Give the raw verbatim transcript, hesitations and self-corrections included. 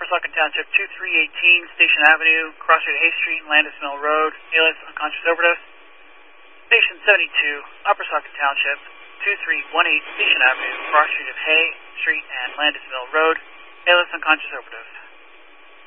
Saucon Township, two three one eight Station Avenue, cross street Hay Street, Landis Mill Road, alias unconscious overdose. Station seventy-two, Upper Saucon Township, two three one eight Station Avenue, cross street of Hay Street and Landis Mill Road, alias unconscious overdose.